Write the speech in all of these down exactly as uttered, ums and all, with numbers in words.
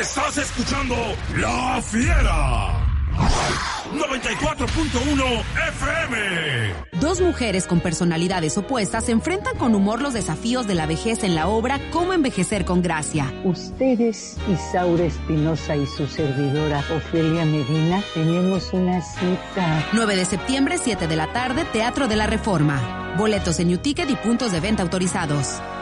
Estás escuchando La Fiera. noventa y cuatro punto uno F M. Dos mujeres con personalidades opuestas se enfrentan con humor los desafíos de la vejez en la obra Cómo envejecer con gracia. Ustedes, Isaura Espinosa y su servidora Ofelia Medina, tenemos una cita. nueve de septiembre, siete de la tarde, Teatro de la Reforma. Boletos en U-Ticket y puntos de venta autorizados.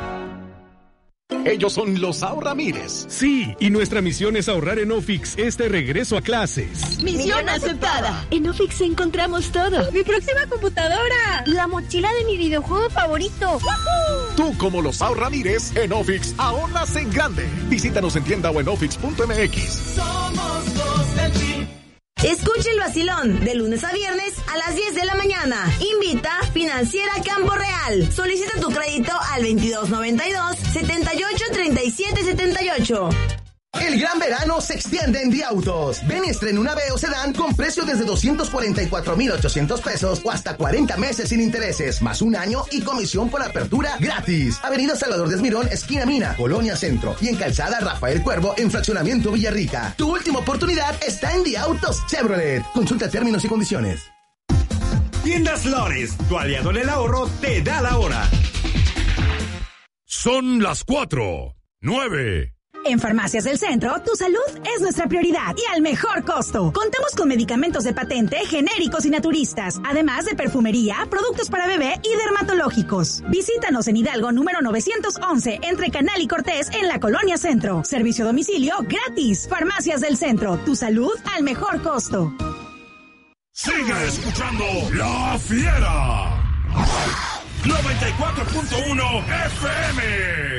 Ellos son los Ahorramires. Sí, y nuestra misión es ahorrar en Ofix este regreso a clases. ¡Misión aceptada! En Ofix encontramos todo. ¡Mi próxima computadora! ¡La mochila de mi videojuego favorito! ¡Wahoo! Tú, como los Ahorramires, en Ofix ahorras en grande. Visítanos en tienda o en ofix punto m x. Somos dos del team. Escuche el vacilón de lunes a viernes a las diez de la mañana. Invita Financiera Campo Real. Solicita tu crédito al veintidós noventa y dos, setenta y ocho, treinta y siete setenta y ocho. El gran verano se extiende en Diautos. Ven y estrena una Aveo Sedán con precio desde doscientos cuarenta y cuatro mil ochocientos pesos o hasta cuarenta meses sin intereses, más un año y comisión por apertura gratis. Avenida Salvador de Esmirón, esquina Mina, Colonia Centro. Y en Calzada Rafael Cuervo, en Fraccionamiento Villarrica. Tu última oportunidad está en Diautos Chevrolet. Consulta términos y condiciones. Tiendas Flores, tu aliado en el ahorro, te da la hora. Son las cuatro, nueve. En Farmacias del Centro, tu salud es nuestra prioridad y al mejor costo. Contamos con medicamentos de patente, genéricos y naturistas, además de perfumería, productos para bebé y dermatológicos. Visítanos en Hidalgo número novecientos once, entre Canal y Cortés, en la Colonia Centro. Servicio a domicilio gratis. Farmacias del Centro, tu salud al mejor costo. Sigue escuchando La Fiera. noventa y cuatro punto uno F M.